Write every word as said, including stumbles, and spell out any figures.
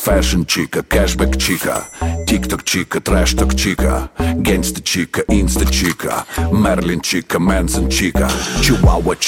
фэшн чика, кэшбэк чика, тик-ток чика, трэш-ток чика, гэнста чика, инста чика, Мерлин чика, Мэнсон чика, Чиуауа